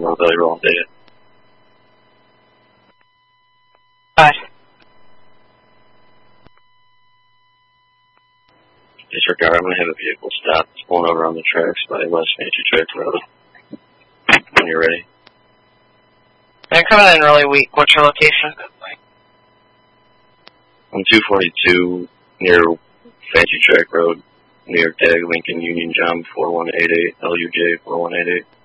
Low Valley Roll data. Hi. Disregard, I'm going to have a vehicle stop. It's pulling over on the tracks by West Fancy Track Road. When you're ready. I'm coming in really weak. What's your location? I'm 242 near Fancy Track Road, New York Tag, Lincoln Union Jump 4188, LUJ 4188.